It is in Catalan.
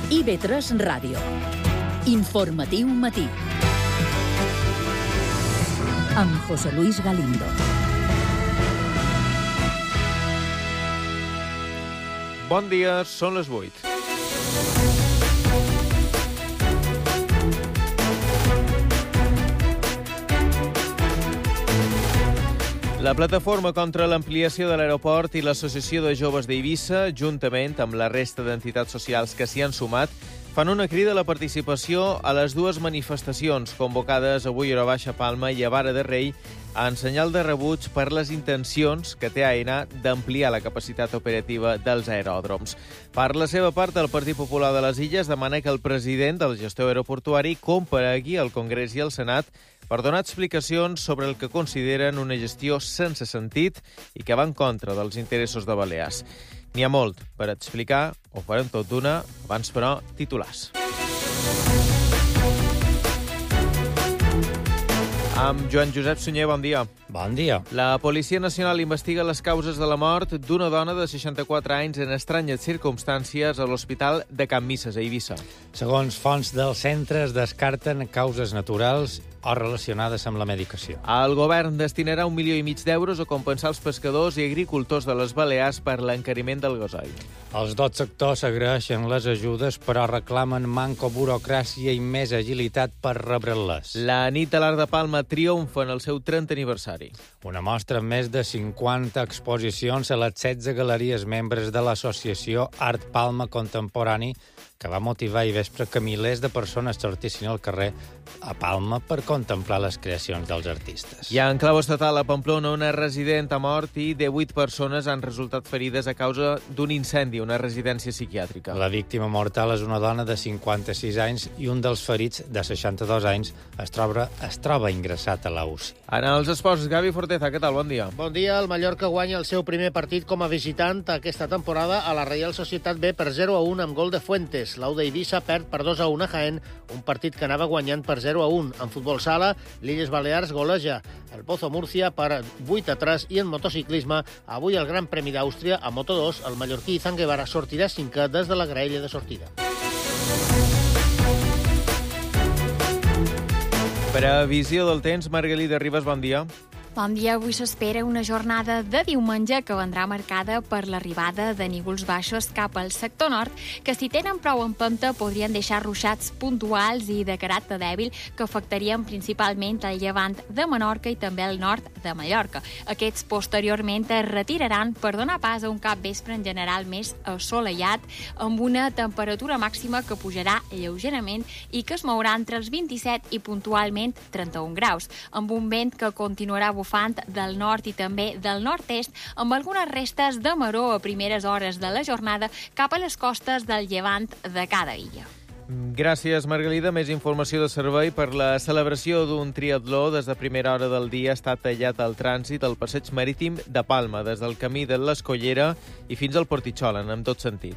IB3 Ràdio. Informatiu matí. Amb José Luis Galindo. Bon dia, són les 8. La plataforma contra l'ampliació de l'aeroport i l'Associació de Joves d'Eivissa, juntament amb la resta d'entitats socials que s'hi han sumat, fan una crida a la participació a les dues manifestacions convocades avui a Baixa Palma i a Vara de Rei en senyal de rebuig per les intencions que té AENA d'ampliar la capacitat operativa dels aeròdroms. Per la seva part, el Partit Popular de les Illes demana que el president del gestor aeroportuari comparegui al Congrés i al Senat per donar explicacions sobre el que consideren una gestió sense sentit i que va en contra dels interessos de Balears. N'hi ha molt per explicar, ho farem tot d'una, abans però, titulars. Amb Joan Josep Sunyer, bon dia. Bon dia. La Policia Nacional investiga les causes de la mort d'una dona de 64 anys en estranyes circumstàncies a l'Hospital de Can Misses, a Eivissa. Segons fonts del centre, es descarten causes naturals o relacionades amb la medicació. El govern destinarà 1,5 milió d'euros a compensar els pescadors i agricultors de les Balears per l'encariment del gasoil. Els dos sectors agraeixen les ajudes, però reclamen manco burocràcia i més agilitat per rebre-les. La nit de l'Art de Palma triomfa en el seu 30 aniversari. Una mostra amb més de 50 exposicions a les 16 galeries membres de l'associació Art Palma Contemporani, que va motivar ahir vespre que milers de persones sortissin al carrer a Palma per contemplar les creacions dels artistes. I en clau estatal a Pamplona, una resident ha mort i 18 persones han resultat ferides a causa d'un incendi a una residència psiquiàtrica. La víctima mortal és una dona de 56 anys i un dels ferits, de 62 anys, es troba ingressat a la UCI. En els esports, Gavi Forteza, què tal? Bon dia. Bon dia. El Mallorca guanya el seu primer partit com a visitant aquesta temporada a la Reial Societat B per 0-1 amb gol de Fuentes. L'Au d'Eivissa perd per 2-1 a Jaén, un partit que anava guanyant per 0-1. En futbol sala, l'Illes Balears goleja el Pozo Múrcia per 8-3 i en motociclisme, avui el Gran Premi d'Àustria a Moto2, el mallorquí Izan Guevara sortirà 5è des de la graella de sortida. Previsió del temps, Margalida Ribas, bon dia. Bon dia. Avui s'espera una jornada de diumenge que vendrà marcada per l'arribada de núvols baixos cap al sector nord, que si tenen prou empenta podrien deixar ruixats puntuals i de caràcter dèbil que afectarien principalment el llevant de Menorca i també el nord de Mallorca. Aquests posteriorment es retiraran per donar pas a un capvespre en general més assolellat, amb una temperatura màxima que pujarà lleugerament i que es mourà entre els 27 i puntualment 31 graus, amb un vent que continuarà bufant del nord i també del nord-est, amb algunes restes de maror a primeres hores de la jornada cap a les costes del llevant de cada illa. Gràcies, Margalida. Més informació de servei. Per la celebració d'un triatló, des de primera hora del dia està tallat el trànsit al passeig marítim de Palma, des del camí de l'Escollera i fins al Portitxolen, en tot sentit.